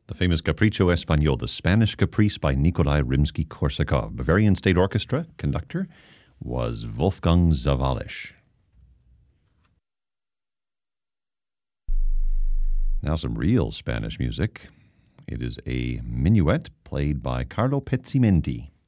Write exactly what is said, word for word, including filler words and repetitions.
The famous Capricho Español, the Spanish Caprice by Nikolai Rimsky-Korsakov. Bavarian State Orchestra conductor was Wolfgang Sawallisch. Now some real Spanish music. It is a minuet played by Carlo Pezzimenti.